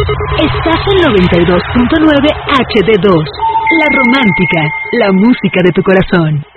Estás en 92.9 HD2. La Romántica, la música de tu corazón.